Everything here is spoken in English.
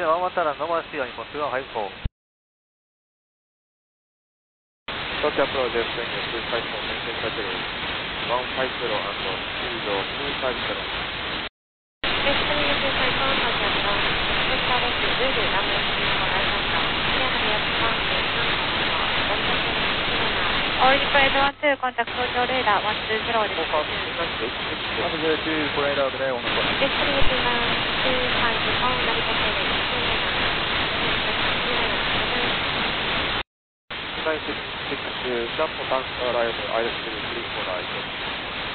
Engine 1 Watara, normal speed on info 2154. Tokyo approach descending 254, maintain criteria 150 and speed 250. Descending 254, contact ground. Push direct to Zulu, runway 34 right contact. Clear heavy up boundary, All deployed 12, contact Tokyo radar 120 です。 Approach for radar delay on the course. Descending 254, Narita Ferry, Skype 6, Sharp Tank Arrival, IS 349.